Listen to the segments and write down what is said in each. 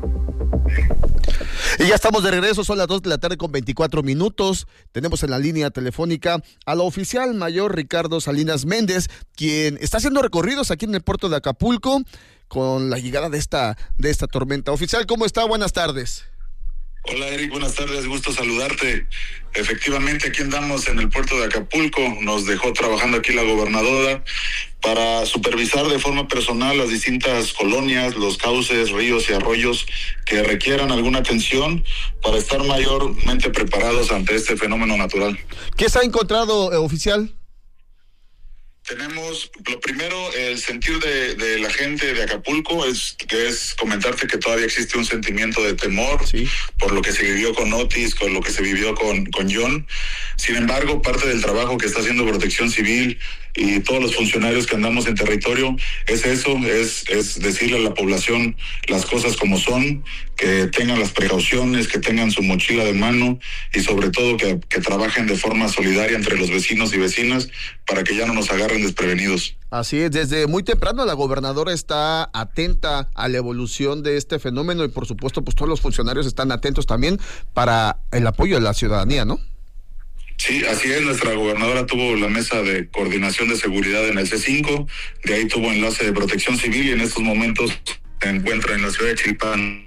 Y ya estamos de regreso, son las 2 de la tarde con 24 minutos. Tenemos en la línea telefónica a la oficial mayor Ricardo Salinas Méndez, quien está haciendo recorridos aquí en el puerto de Acapulco con la llegada de esta tormenta. Oficial, ¿cómo está? Buenas tardes. Hola Eric, buenas tardes, gusto saludarte. Efectivamente, aquí andamos en el puerto de Acapulco, nos dejó trabajando aquí la gobernadora para supervisar de forma personal las distintas colonias, los cauces, ríos y arroyos que requieran alguna atención para estar mayormente preparados ante este fenómeno natural. ¿Qué se ha encontrado, oficial? Tenemos, lo primero, el sentir de la gente de Acapulco es comentarte que todavía existe un sentimiento de temor, sí, por lo que se vivió con Otis, con lo que se vivió con John. Sin embargo, parte del trabajo que está haciendo Protección Civil y todos los funcionarios que andamos en territorio es decirle a la población las cosas como son, que tengan las precauciones, que tengan su mochila de mano y sobre todo que trabajen de forma solidaria entre los vecinos y vecinas para que ya no nos agarren desprevenidos. Así es, desde muy temprano la gobernadora está atenta a la evolución de este fenómeno y por supuesto pues todos los funcionarios están atentos también para el apoyo de la ciudadanía, ¿no? Sí, así es, nuestra gobernadora tuvo la mesa de coordinación de seguridad en el C5, de ahí tuvo enlace de Protección Civil y en estos momentos se encuentra en la ciudad de Chilpan.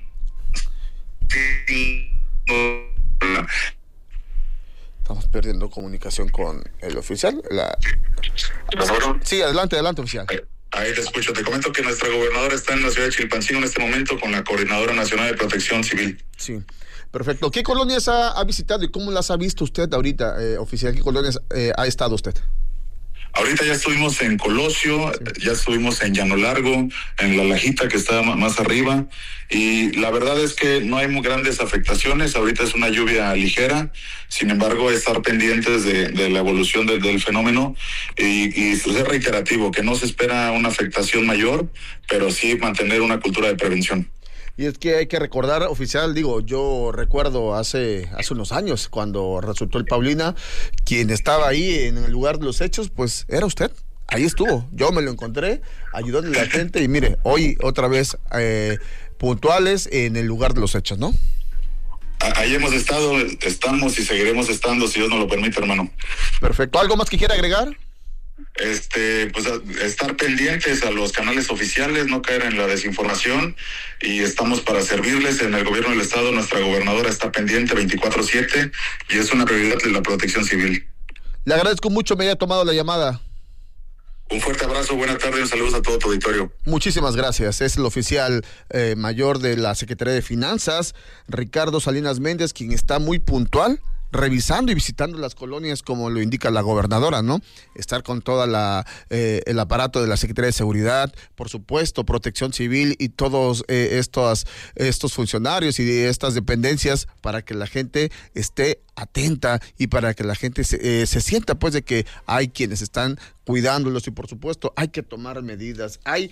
Estamos perdiendo comunicación con el oficial. Sí, adelante, oficial. Ahí te escucho. Te comento que nuestra gobernadora está en la ciudad de Chilpancingo en este momento con la Coordinadora Nacional de Protección Civil. Sí, perfecto. ¿Qué colonias ha visitado y cómo las ha visto usted ahorita, oficial? ¿Qué colonias ha estado usted? Ahorita ya estuvimos en Colosio, sí, ya estuvimos en Llano Largo, en La Lajita, que está más arriba, y la verdad es que no hay muy grandes afectaciones. Ahorita es una lluvia ligera, sin embargo, estar pendientes de la evolución del fenómeno y ser reiterativo, que no se espera una afectación mayor, pero sí mantener una cultura de prevención. Y es que hay que recordar, oficial, yo recuerdo hace unos años cuando resultó el Paulina, quien estaba ahí en el lugar de los hechos, pues era usted. Ahí estuvo, yo me lo encontré, ayudando a la gente y mire, hoy otra vez puntuales en el lugar de los hechos, ¿no? Ahí hemos estado, estamos y seguiremos estando, si Dios nos lo permite, hermano. Perfecto, ¿algo más que quiera agregar? Pues estar pendientes a los canales oficiales, no caer en la desinformación y estamos para servirles. En el gobierno del estado nuestra gobernadora está pendiente 24/7 y es una prioridad de la Protección Civil. Le agradezco mucho me haya tomado la llamada. Un fuerte abrazo, buena tarde y un saludo a todo tu auditorio. Muchísimas gracias. Es el oficial mayor de la Secretaría de Finanzas, Ricardo Salinas Méndez, quien está muy puntual, revisando y visitando las colonias como lo indica la gobernadora, ¿no? Estar con toda el aparato de la Secretaría de Seguridad, por supuesto, Protección Civil y todos estos funcionarios y estas dependencias para que la gente esté atenta y para que la gente se sienta pues de que hay quienes están cuidándolos y por supuesto hay que tomar medidas. Hay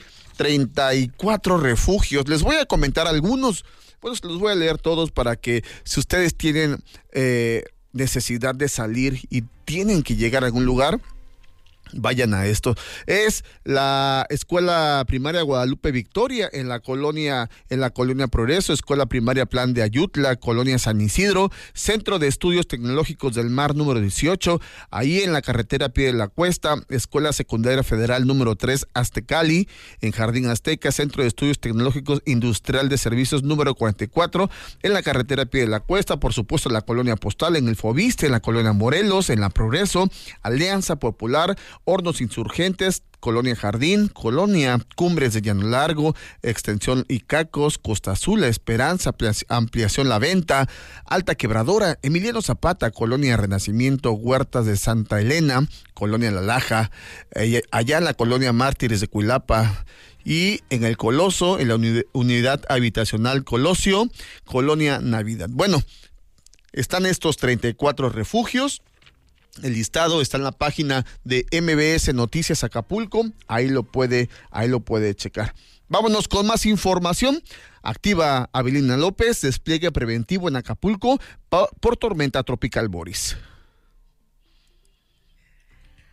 34 refugios. Les voy a comentar algunos. Pues los voy a leer todos para que si ustedes tienen necesidad de salir y tienen que llegar a algún lugar, vayan a esto. Es la Escuela Primaria Guadalupe Victoria en la colonia Progreso, Escuela Primaria Plan de Ayutla, Colonia San Isidro, Centro de Estudios Tecnológicos del Mar número 18, ahí en la carretera Pie de la Cuesta, Escuela Secundaria Federal número 3 Aztecali, en Jardín Azteca, Centro de Estudios Tecnológicos Industrial de Servicios número 44, en la carretera Pie de la Cuesta, por supuesto en la Colonia Postal, en el Fobiste, en la Colonia Morelos, en la Progreso, Alianza Popular, Hornos Insurgentes, Colonia Jardín, Colonia Cumbres de Llano Largo, Extensión Icacos, Costa Azul, La Esperanza, Ampliación La Venta, Alta Quebradora, Emiliano Zapata, Colonia Renacimiento, Huertas de Santa Elena, Colonia La Laja, allá en la Colonia Mártires de Cuilapa, y en el Coloso, en la Unidad Habitacional Colosio, Colonia Navidad. Bueno, están estos 34 refugios. El listado está en la página de MBS Noticias Acapulco, ahí lo puede checar. Vámonos con más información. Activa Avelina López, despliegue preventivo en Acapulco por tormenta tropical Boris.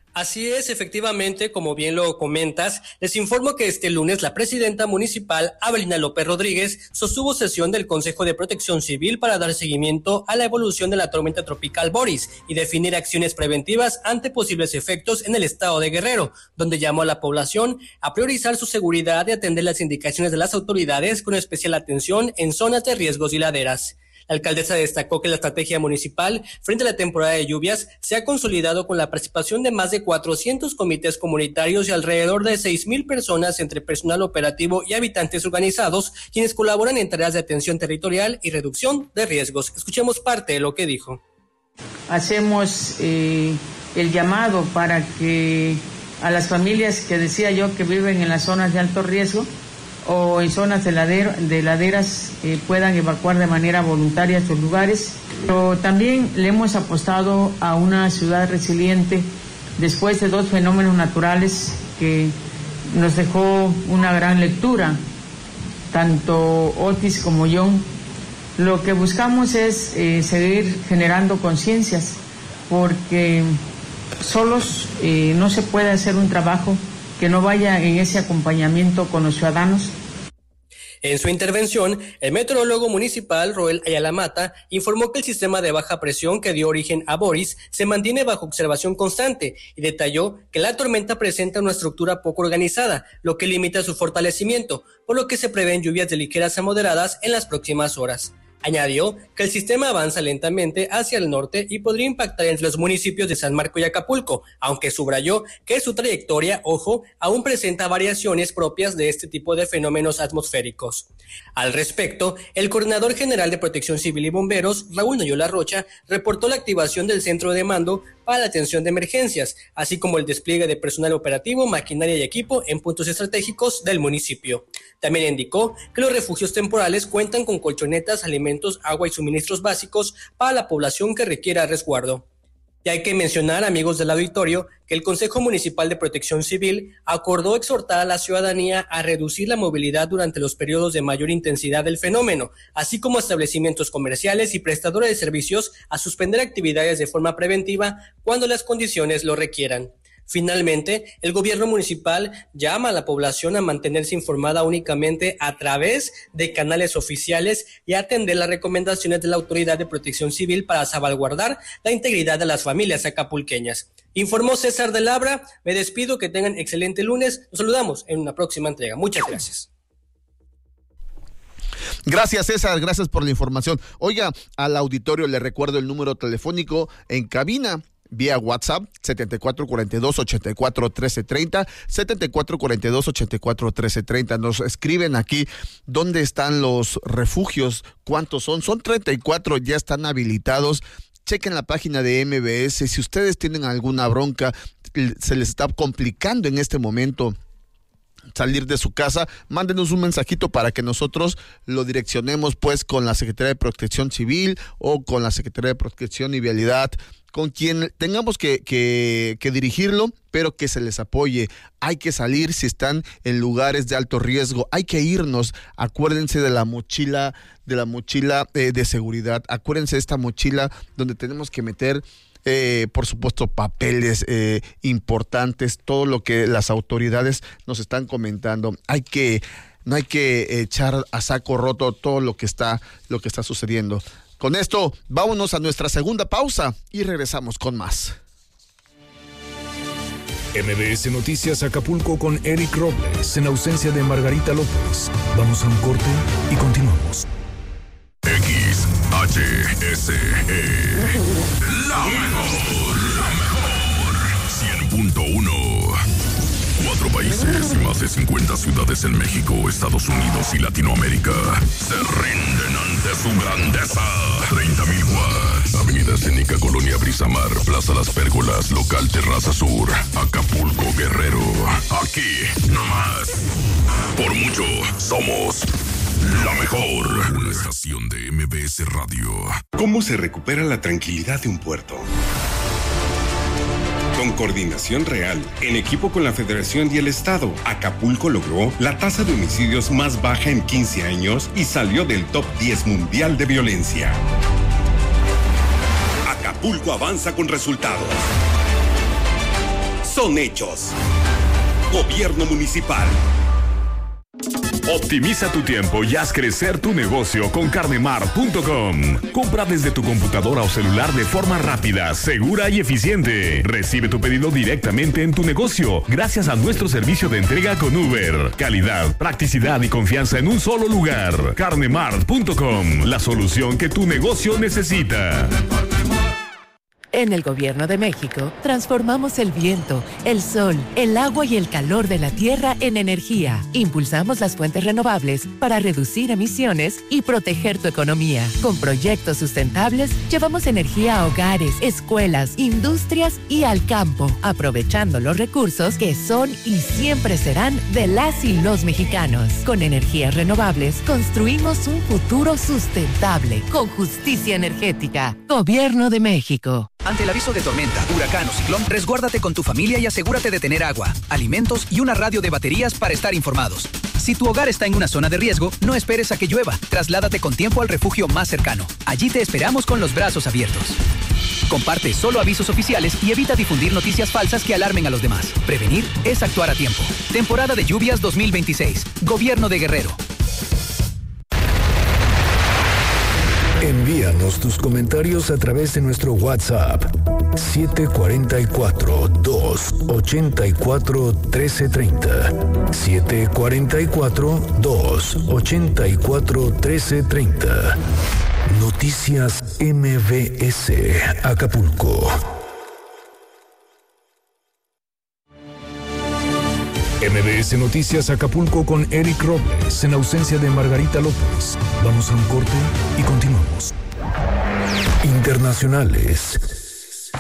Así es, efectivamente, como bien lo comentas, les informo que este lunes la presidenta municipal, Abelina López Rodríguez, sostuvo sesión del Consejo de Protección Civil para dar seguimiento a la evolución de la tormenta tropical Boris y definir acciones preventivas ante posibles efectos en el estado de Guerrero, donde llamó a la población a priorizar su seguridad y atender las indicaciones de las autoridades con especial atención en zonas de riesgos y laderas. La alcaldesa destacó que la estrategia municipal frente a la temporada de lluvias se ha consolidado con la participación de más de 400 comités comunitarios y alrededor de 6,000 personas entre personal operativo y habitantes organizados, quienes colaboran en tareas de atención territorial y reducción de riesgos. Escuchemos parte de lo que dijo. Hacemos el llamado para que a las familias que decía yo que viven en las zonas de alto riesgo o en zonas de laderas puedan evacuar de manera voluntaria sus lugares. Pero también le hemos apostado a una ciudad resiliente después de 2 fenómenos naturales que nos dejó una gran lectura, tanto Otis como John. Lo que buscamos es seguir generando conciencias, porque solos no se puede hacer un trabajo que no vaya en ese acompañamiento con los ciudadanos. En su intervención, el meteorólogo municipal Roel Ayala Mata informó que el sistema de baja presión que dio origen a Boris se mantiene bajo observación constante y detalló que la tormenta presenta una estructura poco organizada, lo que limita su fortalecimiento, por lo que se prevén lluvias de ligeras a moderadas en las próximas horas. Añadió que el sistema avanza lentamente hacia el norte y podría impactar entre los municipios de San Marco y Acapulco, aunque subrayó que su trayectoria, aún presenta variaciones propias de este tipo de fenómenos atmosféricos. Al respecto, el coordinador general de Protección Civil y Bomberos, Raúl Noyola Rocha, reportó la activación del centro de mando para la atención de emergencias, así como el despliegue de personal operativo, maquinaria y equipo en puntos estratégicos del municipio. También indicó que los refugios temporales cuentan con colchonetas, alimentos, agua y suministros básicos para la población que requiera resguardo. Y hay que mencionar, amigos del auditorio, que el Consejo Municipal de Protección Civil acordó exhortar a la ciudadanía a reducir la movilidad durante los periodos de mayor intensidad del fenómeno, así como establecimientos comerciales y prestadores de servicios a suspender actividades de forma preventiva cuando las condiciones lo requieran. Finalmente, el gobierno municipal llama a la población a mantenerse informada únicamente a través de canales oficiales y a atender las recomendaciones de la Autoridad de Protección Civil para salvaguardar la integridad de las familias acapulqueñas. Informó César de Labra, me despido, que tengan excelente lunes, nos saludamos en una próxima entrega. Muchas gracias. Gracias, César, gracias por la información. Oiga, al auditorio le recuerdo el número telefónico en cabina, vía WhatsApp, 7442-841330, 7442-841330. Nos escriben aquí dónde están los refugios, cuántos son. Son 34, ya están habilitados. Chequen la página de MBS. Si ustedes tienen alguna bronca, se les está complicando en este momento salir de su casa, mándenos un mensajito para que nosotros lo direccionemos pues con la Secretaría de Protección Civil o con la Secretaría de Protección y Vialidad, con quien tengamos que dirigirlo, pero que se les apoye. Hay que salir si están en lugares de alto riesgo, hay que irnos. Acuérdense de la mochila de seguridad, acuérdense de esta mochila donde tenemos que meter por supuesto papeles importantes, todo lo que las autoridades nos están comentando. No hay que echar a saco roto todo lo que está sucediendo. Con esto, vámonos a nuestra segunda pausa y regresamos con más. MBS Noticias Acapulco con Eric Robles, en ausencia de Margarita López. Vamos a un corte y continuamos. XHSE, la mejor, 100.1. 4 países y más de 50 ciudades en México, Estados Unidos y Latinoamérica se rinden ante su grandeza. 30,000 watts. Avenida Escénica, Colonia Brisamar, Plaza Las Pérgolas, Local Terraza Sur, Acapulco, Guerrero. Aquí, nomás. Por mucho, somos la mejor. Una estación de MBS Radio. ¿Cómo se recupera la tranquilidad de un puerto? Con coordinación real, en equipo con la Federación y el Estado, Acapulco logró la tasa de homicidios más baja en 15 años y salió del top 10 mundial de violencia. Acapulco avanza con resultados. son hechos. Gobierno Municipal. Optimiza tu tiempo y haz crecer tu negocio con carnemart.com. Compra desde tu computadora o celular de forma rápida, segura y eficiente. Recibe tu pedido directamente en tu negocio gracias a nuestro servicio de entrega con Uber. Calidad, practicidad y confianza en un solo lugar. carnemart.com, la solución que tu negocio necesita. En el Gobierno de México, transformamos el viento, el sol, el agua y el calor de la tierra en energía. Impulsamos las fuentes renovables para reducir emisiones y proteger tu economía. Con proyectos sustentables, llevamos energía a hogares, escuelas, industrias y al campo, aprovechando los recursos que son y siempre serán de las y los mexicanos. Con energías renovables, construimos un futuro sustentable, con justicia energética. Gobierno de México. Ante el aviso de tormenta, huracán o ciclón, resguárdate con tu familia y asegúrate de tener agua, alimentos y una radio de baterías para estar informados. Si tu hogar está en una zona de riesgo, no esperes a que llueva. Trasládate con tiempo al refugio más cercano. Allí te esperamos con los brazos abiertos. Comparte solo avisos oficiales y evita difundir noticias falsas que alarmen a los demás. Prevenir es actuar a tiempo. Temporada de lluvias 2026. Gobierno de Guerrero. Envíanos tus comentarios a través de nuestro WhatsApp 744-284-1330. 744-284-1330. Noticias MBS Acapulco. MBS Noticias Acapulco con Eric Robles en ausencia de Margarita López. Vamos a un corte y continuamos. Internacionales.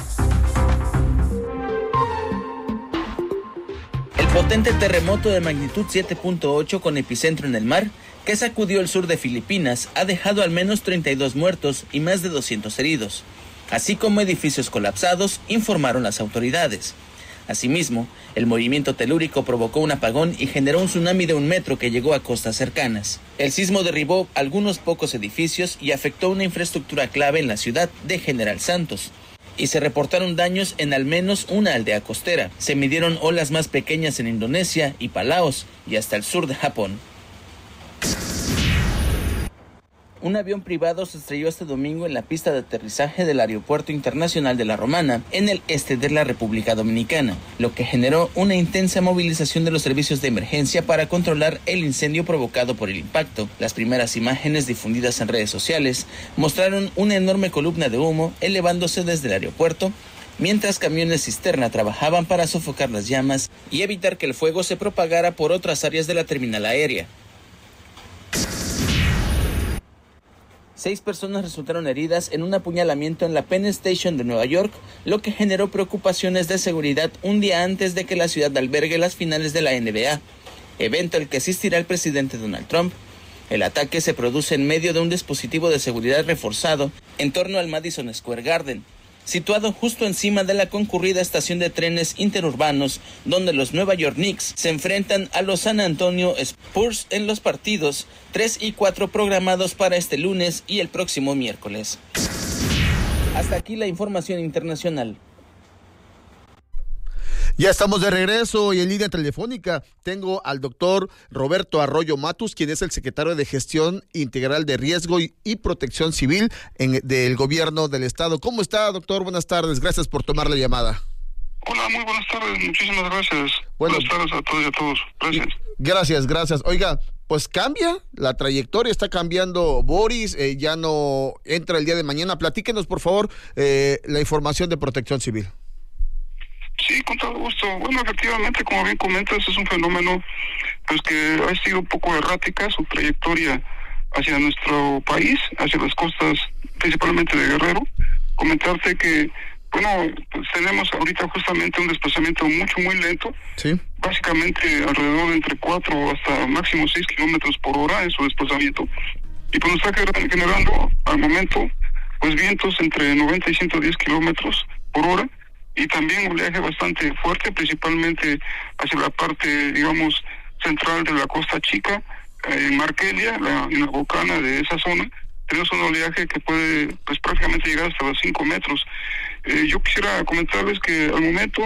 El potente terremoto de magnitud 7.8 con epicentro en el mar, que sacudió el sur de Filipinas, ha dejado al menos 32 muertos y más de 200 heridos, así como edificios colapsados, informaron las autoridades. Asimismo, el movimiento telúrico provocó un apagón y generó un tsunami de 1 metro que llegó a costas cercanas. El sismo derribó algunos pocos edificios y afectó una infraestructura clave en la ciudad de General Santos. Y se reportaron daños en al menos una aldea costera. Se midieron olas más pequeñas en Indonesia y Palaos y hasta el sur de Japón. Un avión privado se estrelló este domingo en la pista de aterrizaje del Aeropuerto Internacional de La Romana, en el este de la República Dominicana, lo que generó una intensa movilización de los servicios de emergencia para controlar el incendio provocado por el impacto. Las primeras imágenes difundidas en redes sociales mostraron una enorme columna de humo elevándose desde el aeropuerto, mientras camiones cisterna trabajaban para sofocar las llamas y evitar que el fuego se propagara por otras áreas de la terminal aérea. 6 personas resultaron heridas en un apuñalamiento en la Penn Station de Nueva York, lo que generó preocupaciones de seguridad un día antes de que la ciudad albergue las finales de la NBA, evento al que asistirá el presidente Donald Trump. El ataque se produce en medio de un dispositivo de seguridad reforzado en torno al Madison Square Garden, situado justo encima de la concurrida estación de trenes interurbanos, donde los Nueva York Knicks se enfrentan a los San Antonio Spurs en los partidos 3 y 4 programados para este lunes y el próximo miércoles. Hasta aquí la información internacional. Ya estamos de regreso y en línea telefónica tengo al doctor Roberto Arroyo Matus, quien es el secretario de Gestión Integral de Riesgo y Protección Civil del Gobierno del Estado. ¿Cómo está, doctor? Buenas tardes. Gracias por tomar la llamada. Hola, muy buenas tardes. Muchísimas gracias. Buenas tardes a todos y a todos. Gracias. Gracias. Oiga, pues cambia la trayectoria, está cambiando Boris, ya no entra el día de mañana. Platíquenos, por favor, la información de Protección Civil. Sí, con todo gusto. Bueno, efectivamente, como bien comentas, es un fenómeno pues que ha sido un poco errática su trayectoria hacia nuestro país, hacia las costas principalmente de Guerrero. Comentarte que, bueno, pues tenemos ahorita justamente un desplazamiento muy lento. Sí. Básicamente alrededor de entre 4 hasta máximo 6 kilómetros por hora en su desplazamiento. Y pues nos está generando al momento pues vientos entre 90 y 110 kilómetros por hora. Y también oleaje bastante fuerte, principalmente hacia la parte, digamos, central de la Costa Chica, en Markelia, en la bocana de esa zona. Tenemos un oleaje que puede, pues prácticamente llegar hasta los 5 metros. Yo quisiera comentarles que al momento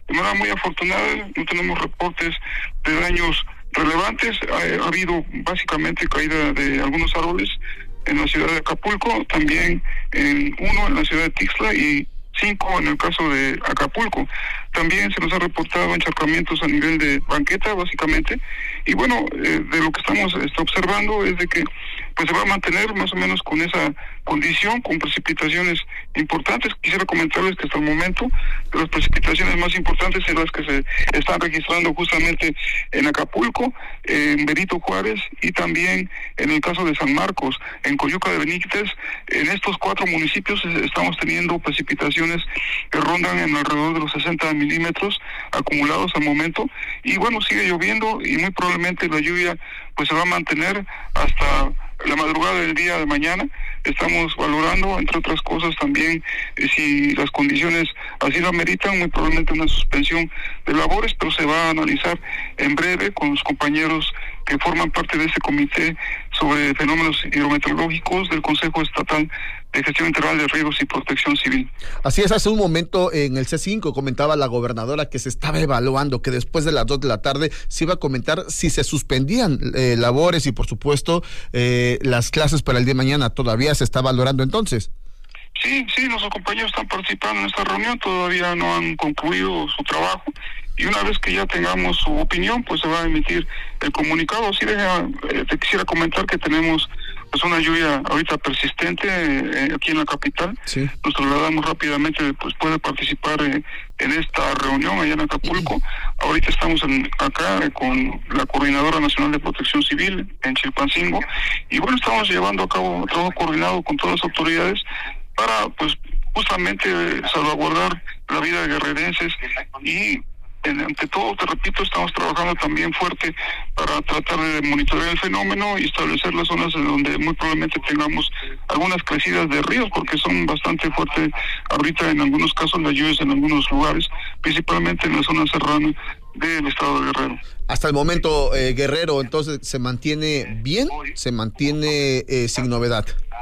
de manera muy afortunada, no tenemos reportes de daños relevantes. Ha habido básicamente caída de algunos árboles en la ciudad de Acapulco, también uno en la ciudad de Tixla y 5 en el caso de Acapulco. También se nos ha reportado encharcamientos a nivel de banqueta, básicamente. Y bueno, de lo que estamos observando es de que pues se va a mantener más o menos con esa condición, con precipitaciones importantes. Quisiera comentarles que hasta el momento de las precipitaciones más importantes son las que se están registrando justamente en Acapulco, en Benito Juárez y también en el caso de San Marcos, en Coyuca de Benítez. En estos 4 municipios estamos teniendo precipitaciones que rondan en alrededor de los 60 milímetros acumulados al momento. Y bueno, sigue lloviendo y muy probablemente la lluvia pues se va a mantener hasta la madrugada del día de mañana. Estamos valorando, entre otras cosas, también si las condiciones así lo ameritan, muy probablemente una suspensión de labores, pero se va a analizar en breve con los compañeros que forman parte de ese comité sobre fenómenos hidrometeorológicos del Consejo Estatal de Gestión Integral de Riesgos y Protección Civil. Así es, hace un momento en el C5 comentaba la gobernadora que se estaba evaluando, que después de las 2 de la tarde se iba a comentar si se suspendían labores y por supuesto las clases para el día de mañana. ¿Todavía se está valorando entonces? Sí, nuestros compañeros están participando en esta reunión, todavía no han concluido su trabajo y una vez que ya tengamos su opinión, pues se va a emitir el comunicado. Sí, te quisiera comentar que tenemos pues una lluvia ahorita persistente aquí en la capital. Sí. Nos trasladamos rápidamente, pues puede participar en esta reunión allá en Acapulco. Ahorita estamos acá con la Coordinadora Nacional de Protección Civil en Chilpancingo y bueno, estamos llevando a cabo un trabajo coordinado con todas las autoridades para pues justamente salvaguardar la vida de guerrerenses y ante todo, te repito, estamos trabajando también fuerte para tratar de monitorear el fenómeno y establecer las zonas en donde muy probablemente tengamos algunas crecidas de ríos, porque son bastante fuertes ahorita en algunos casos las lluvias en algunos lugares, principalmente en la zona serrana del estado de Guerrero. Hasta el momento, Guerrero, entonces, ¿se mantiene bien? ¿Se mantiene sin novedad?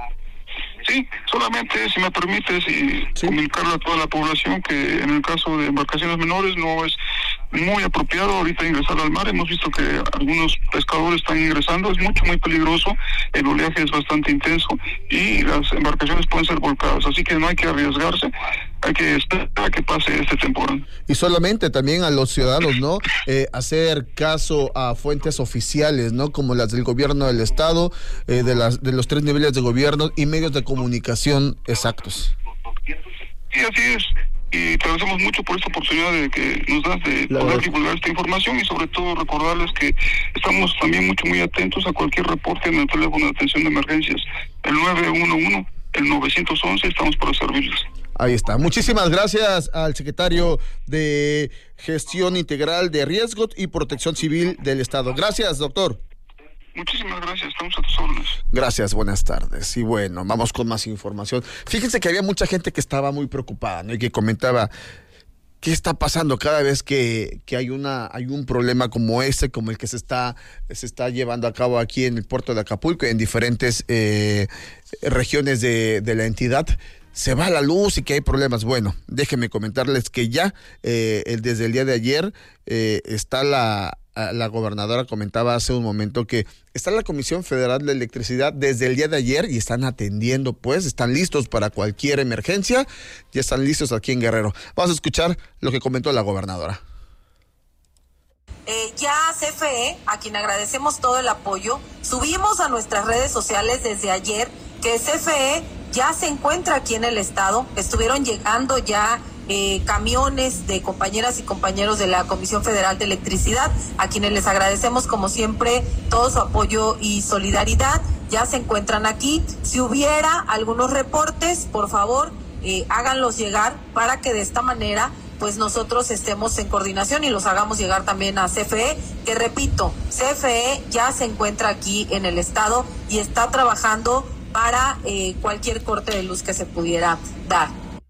Sí, solamente, si me permites, comunicarle a toda la población que en el caso de embarcaciones menores no es muy apropiado ahorita ingresar al mar. Hemos visto que algunos pescadores están ingresando, es muy peligroso, el oleaje es bastante intenso y las embarcaciones pueden ser volcadas, así que no hay que arriesgarse, hay que esperar a que pase este temporal. Y solamente también a los ciudadanos, ¿no? Hacer caso a fuentes oficiales, ¿no? Como las del gobierno del estado, de los 3 niveles de gobierno y medios de comunicación exactos. Sí, así es. Y te agradecemos mucho por esta oportunidad de que nos das de poder divulgar esta información y sobre todo recordarles que estamos también muy atentos a cualquier reporte en el teléfono de atención de emergencias, el 911, el 911, estamos para servirles. Ahí está. Muchísimas gracias al secretario de Gestión Integral de Riesgos y Protección Civil del Estado. Gracias, doctor. Muchísimas gracias, estamos a tus órdenes. Gracias, buenas tardes. Y bueno, vamos con más información. Fíjense que había mucha gente que estaba muy preocupada, ¿no? Y que comentaba, ¿qué está pasando cada vez que hay un problema como este, como el que se está llevando a cabo aquí en el puerto de Acapulco, en diferentes regiones de la entidad? Se va la luz y que hay problemas. Bueno, déjenme comentarles que ya desde el día de ayer está la gobernadora comentaba hace un momento que está la Comisión Federal de Electricidad desde el día de ayer y están atendiendo, pues, están listos para cualquier emergencia, ya están listos aquí en Guerrero. Vamos a escuchar lo que comentó la gobernadora. Ya CFE, a quien agradecemos todo el apoyo, subimos a nuestras redes sociales desde ayer que CFE ya se encuentra aquí en el estado, estuvieron llegando ya camiones de compañeras y compañeros de la Comisión Federal de Electricidad, a quienes les agradecemos como siempre todo su apoyo y solidaridad. Ya se encuentran aquí. Si hubiera algunos reportes, por favor, háganlos llegar para que de esta manera pues nosotros estemos en coordinación y los hagamos llegar también a CFE, que repito, CFE ya se encuentra aquí en el estado y está trabajando para cualquier corte de luz que se pudiera dar.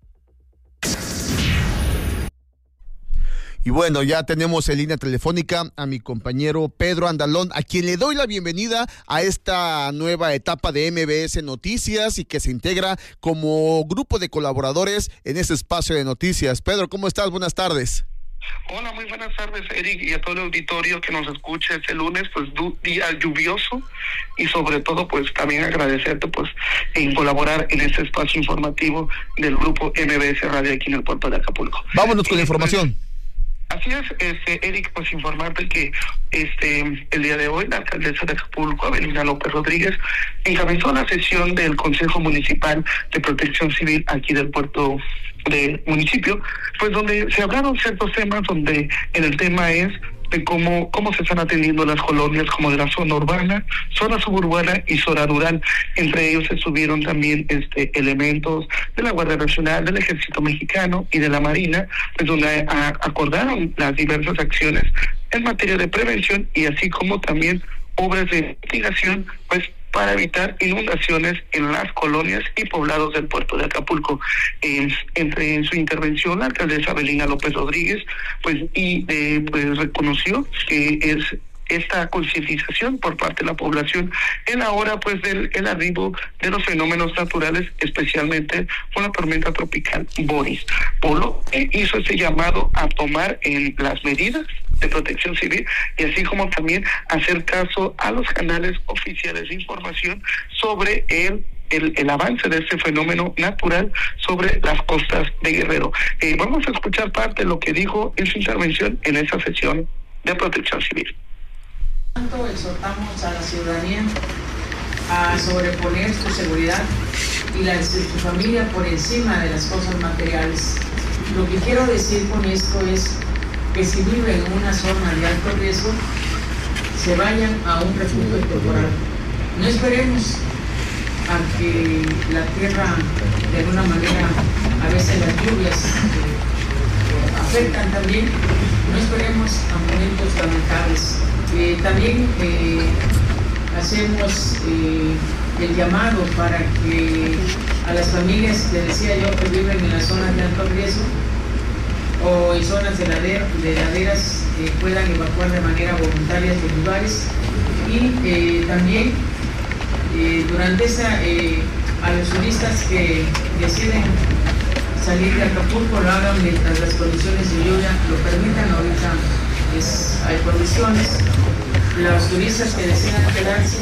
Y bueno, ya tenemos en línea telefónica a mi compañero Pedro Andalón, a quien le doy la bienvenida a esta nueva etapa de MBS Noticias y que se integra como grupo de colaboradores en este espacio de noticias. Pedro, ¿cómo estás? Buenas tardes. Hola, muy buenas tardes, Eric, y a todo el auditorio que nos escucha este lunes, pues día lluvioso, y sobre todo pues también agradecerte pues en colaborar en este espacio informativo del grupo MBS Radio aquí en el puerto de Acapulco. Vámonos con la información. Así es, Eric, pues informarte que el día de hoy la alcaldesa de Acapulco, Avelina López Rodríguez, encabezó la sesión del Consejo Municipal de Protección Civil aquí del puerto del municipio, pues donde se hablaron ciertos temas, donde el tema es de cómo se están atendiendo las colonias como de la zona urbana, zona suburbana y zona rural. Entre ellos estuvieron también elementos de la Guardia Nacional, del Ejército Mexicano y de la Marina, pues donde acordaron las diversas acciones en materia de prevención y así como también obras de mitigación, pues para evitar inundaciones en las colonias y poblados del puerto de Acapulco. En su intervención, la alcaldesa Avelina López Rodríguez, pues reconoció que es esta concientización por parte de la población en la hora pues del arribo de los fenómenos naturales, especialmente con la tormenta tropical Boris. Polo hizo este llamado a tomar en las medidas de protección civil y así como también hacer caso a los canales oficiales de información sobre el avance de este fenómeno natural sobre las costas de Guerrero. Vamos a escuchar parte de lo que dijo en su intervención en esa sesión de protección civil. Exhortamos a la ciudadanía a sobreponer su seguridad y la de su familia por encima de las cosas materiales. Lo que quiero decir con esto es que si viven en una zona de alto riesgo, se vayan a un refugio temporal. No esperemos a que la tierra, de alguna manera, a veces las lluvias afectan también, no esperemos a momentos lamentables. También hacemos el llamado para que a las familias, que decía yo, que viven en las zonas de alto riesgo o en zonas de laderas puedan evacuar de manera voluntaria sus lugares y también durante a los turistas que deciden salir de Acapulco lo hagan mientras las condiciones de lluvia lo permitan. Ahorita hay condiciones. Los turistas que decidan quedarse.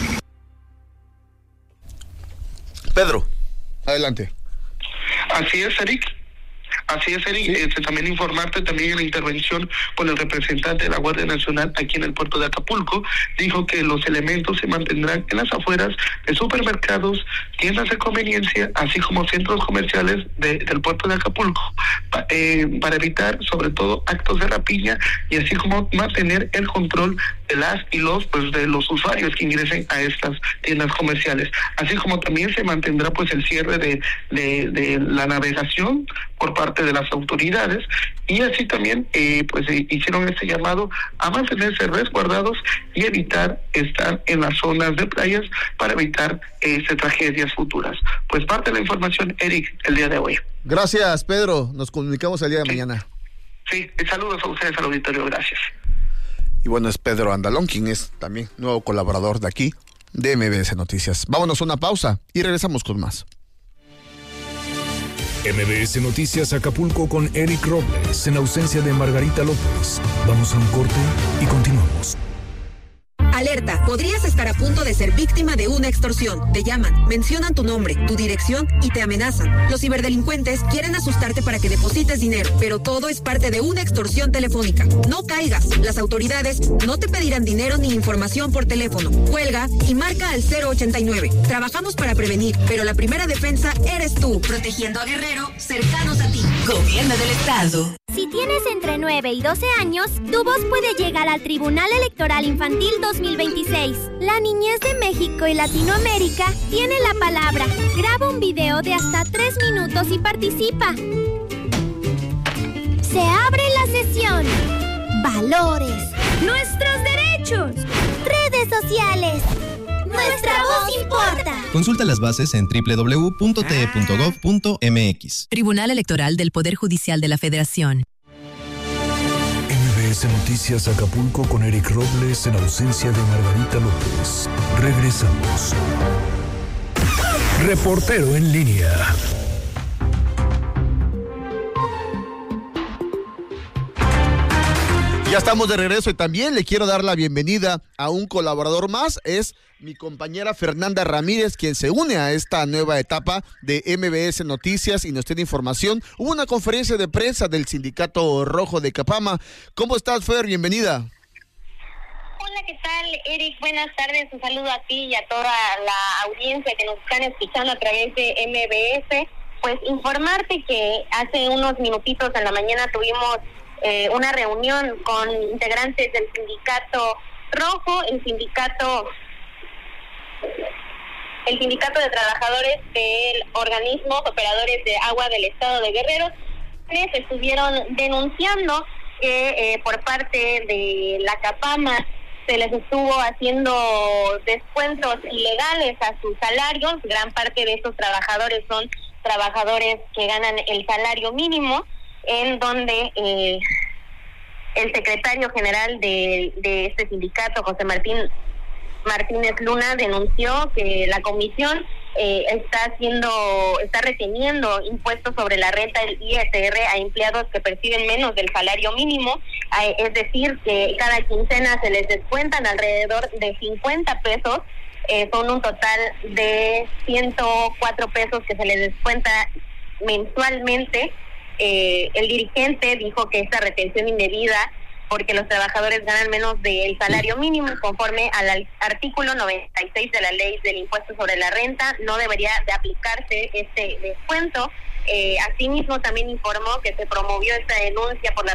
Pedro, adelante. Así es, Eric. Sí. También informarte también en la intervención con el representante de la Guardia Nacional aquí en el puerto de Acapulco, dijo que los elementos se mantendrán en las afueras de supermercados, tiendas de conveniencia, así como centros comerciales del puerto de Acapulco, para evitar sobre todo actos de rapiña y así como mantener el control de las y de los usuarios que ingresen a estas tiendas comerciales, así como también se mantendrá pues el cierre de la navegación por parte de las autoridades y así también hicieron este llamado a mantenerse resguardados y evitar estar en las zonas de playas para evitar tragedias futuras. Pues parte de la información, Eric, el día de hoy. Gracias, Pedro. Nos comunicamos el día de mañana. Sí, saludos a ustedes al auditorio, gracias. Y bueno, es Pedro Andalón, quien es también nuevo colaborador de aquí, de MBS Noticias. Vámonos a una pausa y regresamos con más. MBS Noticias Acapulco con Eric Robles, en ausencia de Margarita López. Vamos a un corte y continuamos. Alerta, podrías estar a punto de ser víctima de una extorsión. Te llaman, mencionan tu nombre, tu dirección y te amenazan. Los ciberdelincuentes quieren asustarte para que deposites dinero, pero todo es parte de una extorsión telefónica. No caigas, las autoridades no te pedirán dinero ni información por teléfono. Cuelga y marca al 089. Trabajamos para prevenir, pero la primera defensa eres tú. Protegiendo a Guerrero, cercanos a ti. Gobierno del Estado. Si tienes entre 9 y 12 años, tu voz puede llegar al Tribunal Electoral Infantil 2026. La niñez de México y Latinoamérica tiene la palabra. Graba un video de hasta 3 minutos y participa. Se abre la sesión. Valores. Nuestros derechos. Redes sociales. Nuestra voz importa. Consulta las bases en www.te.gov.mx. Tribunal Electoral del Poder Judicial de la Federación. MBS Noticias Acapulco con Eric Robles en ausencia de Margarita López. Regresamos. Reportero en línea. Ya estamos de regreso y también le quiero dar la bienvenida a un colaborador más, es mi compañera Fernanda Ramírez, quien se une a esta nueva etapa de MBS Noticias y nos tiene información. Hubo una conferencia de prensa del Sindicato Rojo de Capama. ¿Cómo estás, Fer? Bienvenida. Hola, ¿qué tal, Eric? Buenas tardes, un saludo a ti y a toda la audiencia que nos están escuchando a través de MBS. Pues informarte que hace unos minutitos en la mañana tuvimos una reunión con integrantes del Sindicato Rojo, el sindicato de trabajadores del organismo operadores de agua del estado de Guerrero, que estuvieron denunciando que por parte de la Capama se les estuvo haciendo descuentos ilegales a sus salarios. Gran parte de estos trabajadores son trabajadores que ganan el salario mínimo, en donde el secretario general de este sindicato, José Martínez Luna, denunció que la comisión está reteniendo impuestos sobre la renta del ISR a empleados que perciben menos del salario mínimo, es decir, que cada quincena se les descuentan alrededor de 50 pesos, son un total de 104 pesos que se les descuenta mensualmente. El dirigente dijo que esta retención indebida, porque los trabajadores ganan menos del salario mínimo conforme al artículo 96 de la ley del impuesto sobre la renta, no debería de aplicarse este descuento. Asimismo, también informó que se promovió esta denuncia por la